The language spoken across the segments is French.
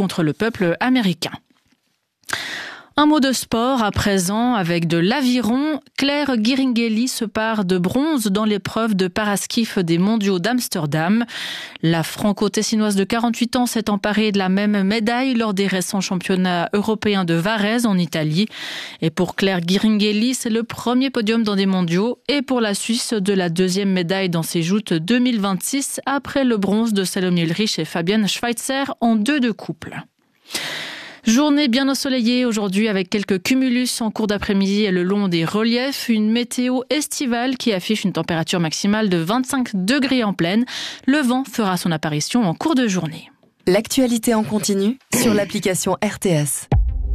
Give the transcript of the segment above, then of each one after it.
contre le peuple américain. Un mot de sport à présent avec de l'aviron. Claire Guiringhelli se part de bronze dans l'épreuve de paraskif des mondiaux d'Amsterdam. La franco-tessinoise de 48 ans s'est emparée de la même médaille lors des récents championnats européens de Varese en Italie. Et pour Claire Guiringhelli, c'est le premier podium dans des mondiaux. Et pour la Suisse, de la deuxième médaille dans ses joutes 2026 après le bronze de Salomé Ulrich et Fabienne Schweitzer en 2 de couple. Journée bien ensoleillée aujourd'hui avec quelques cumulus en cours d'après-midi le long des reliefs. Une météo estivale qui affiche une température maximale de 25 degrés en plaine. Le vent fera son apparition en cours de journée. L'actualité en continu sur l'application RTS.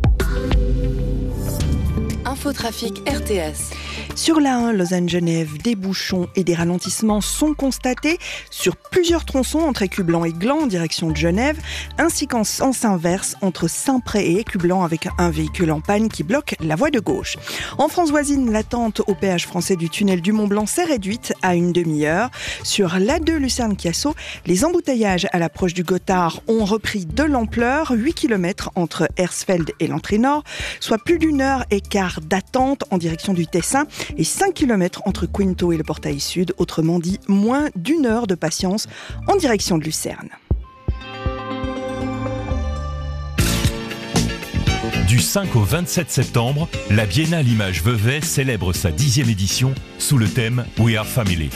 Infotrafic RTS. Sur la 1 Lausanne-Genève, des bouchons et des ralentissements sont constatés sur plusieurs tronçons entre Écublanc et Gland en direction de Genève, ainsi qu'en sens inverse entre Saint-Pré et Écublanc avec un véhicule en panne qui bloque la voie de gauche. En France voisine, l'attente au péage français du tunnel du Mont-Blanc s'est réduite à une demi-heure. Sur l'A2 Lucerne-Chiasso, les embouteillages à l'approche du Gothard ont repris de l'ampleur, 8 km entre Hersfeld et l'entrée nord, soit plus d'une heure et quart d'attente en direction du Tessin et 5 km entre Quinto et le portail sud, autrement dit moins d'une heure de patience en direction de Lucerne. Du 5 au 27 septembre, la Biennale Images Vevey célèbre sa 10e édition sous le thème We Are Family.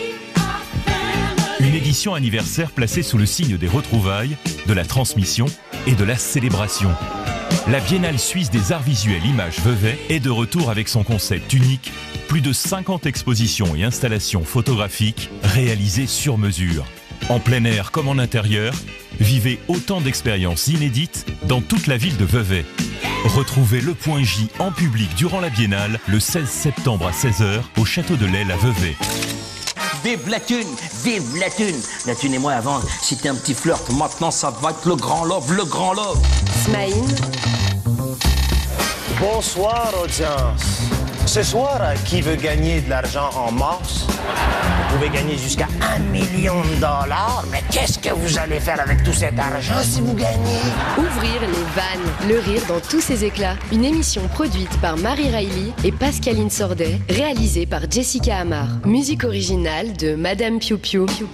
Une édition anniversaire placée sous le signe des retrouvailles, de la transmission et de la célébration. La Biennale suisse des arts visuels Images Vevey est de retour avec son concept unique, plus de 50 expositions et installations photographiques réalisées sur mesure. En plein air comme en intérieur, vivez autant d'expériences inédites dans toute la ville de Vevey. Retrouvez le Point J en public durant la Biennale le 16 septembre à 16h au Château de l'Aile à Vevey. Vive la thune, vive la thune. La thune et moi avant, c'était un petit flirt. Maintenant, ça va être le grand love, le grand love. Smaïn. Bonsoir, audience. Ce soir, qui veut gagner de l'argent en mars? Vous pouvez gagner jusqu'à $1 million. Mais qu'est-ce que vous allez faire avec tout cet argent si vous gagnez? Ouvrir les vannes, le rire dans tous ses éclats. Une émission produite par Marie Riley et Pascaline Sordet, réalisée par Jessica Amar. Musique originale de Madame Piu Piu.